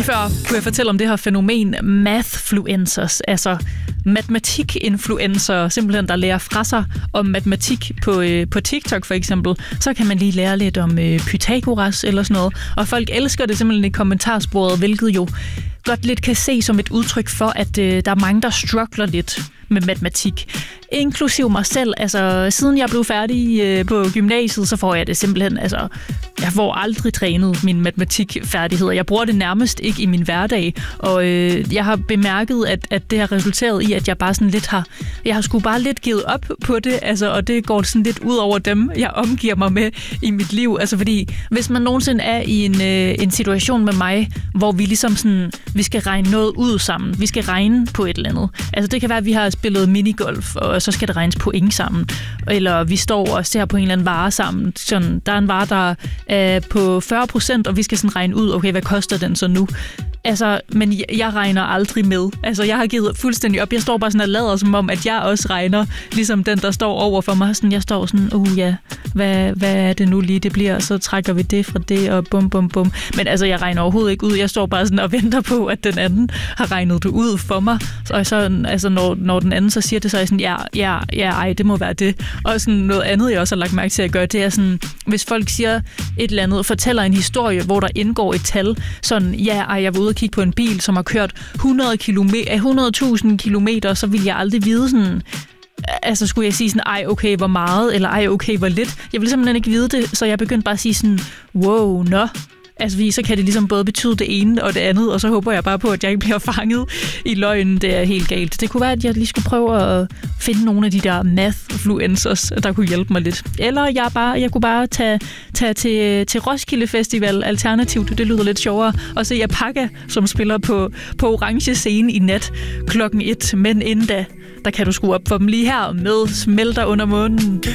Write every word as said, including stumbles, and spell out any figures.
Lige før kunne jeg fortælle om det her fænomen mathfluencers, altså matematik-influencer, simpelthen der lærer fra sig om matematik på, øh, på TikTok for eksempel. Så kan man lige lære lidt om øh, Pythagoras eller sådan noget, og folk elsker det simpelthen i kommentarsporet, hvilket jo godt lidt kan se som et udtryk for, at øh, der er mange, der struggler lidt med matematik. Inklusiv mig selv. Altså, siden jeg blev færdig øh, på gymnasiet, så får jeg det simpelthen, altså, jeg får aldrig trænet mine matematikfærdigheder. Jeg bruger det nærmest ikke i min hverdag, og øh, jeg har bemærket, at, at det har resulteret i, at jeg bare sådan lidt har, jeg har sgu bare lidt givet op på det, altså, og det går sådan lidt ud over dem, jeg omgiver mig med i mit liv. Altså, fordi hvis man nogensinde er i en, øh, en situation med mig, hvor vi ligesom sådan, vi skal regne noget ud sammen, vi skal regne på et eller andet. Altså, det kan være, at vi har spillet minigolf, og så skal det regnes point sammen. Eller vi står og ser på en eller anden vare sammen. Sådan, der er en vare, der er på fyrre procent, og vi skal sådan regne ud, okay, hvad koster den så nu? Altså, men jeg, jeg regner aldrig med. Altså, jeg har givet fuldstændig op. Jeg står bare sådan og lader som om, at jeg også regner, ligesom den, der står over for mig. Sådan, jeg står sådan, uh ja, hvad, hvad er det nu lige, det bliver? Så trækker vi det fra det, og bum, bum, bum. Men altså, jeg regner overhovedet ikke ud. Jeg står bare sådan og venter på, at den anden har regnet det ud for mig. Og så, altså, når, når den anden så siger det, så er jeg sådan, ja, ja, ja, ej, det må være det. Og sådan noget andet, jeg også har lagt mærke til at gøre, det er sådan, hvis folk siger et eller andet, fortæller en historie, hvor der indgår et tal, sådan, ja, ej, jeg var ude og kigge på en bil, som har kørt hundrede tusind kilometer, så vil jeg aldrig vide sådan, altså skulle jeg sige sådan, ej okay, hvor meget, eller ej okay, hvor lidt. Jeg vil simpelthen ikke vide det, så jeg begyndte bare at sige sådan, wow, nå. Altså, fordi så kan det ligesom både betyde det ene og det andet, og så håber jeg bare på, at jeg ikke bliver fanget i løgnen. Det er helt galt. Det kunne være, at jeg lige skulle prøve at finde nogle af de der mathfluencers, der kunne hjælpe mig lidt. Eller jeg, bare, jeg kunne bare tage, tage til, til Roskilde Festival alternativt. Det lyder lidt sjovere. Og se Apaka, som spiller på, på orange scene i nat klokken et. Men inden da, der kan du skrue op for dem lige her med Smelter under månen.